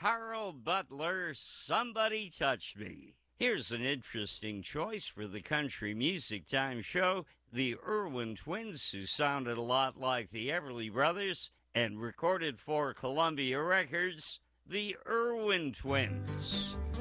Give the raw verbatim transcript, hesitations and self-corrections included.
Carl Butler, Somebody Touched Me. Here's an interesting choice for the Country Music Time show. The Irwin Twins, who sounded a lot like the Everly Brothers and recorded for Columbia Records, the Irwin Twins.